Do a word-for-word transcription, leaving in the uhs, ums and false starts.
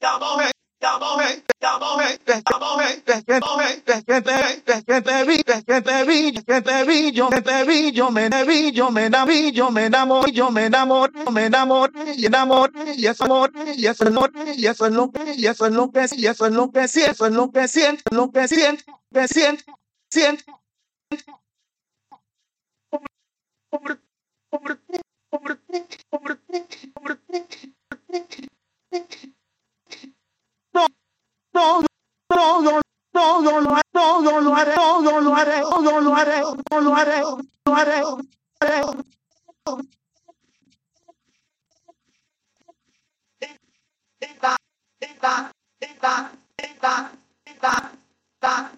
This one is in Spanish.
Yo me bebí, yo me bebí, yo me naví, yo me enamoré, yo me enamoré, me enamoré, y enamoré, y eso enamoré, y eso enamoré, y eso es lo que, y eso es lo que, y eso es lo que siento, eso es lo que siento, lo que siento, que siento, siento, por, por, por, por, por, no, no, todo, todo lo haré, todo lo haré, todo lo haré, todo lo haré, todo lo haré, lo haré, lo haré.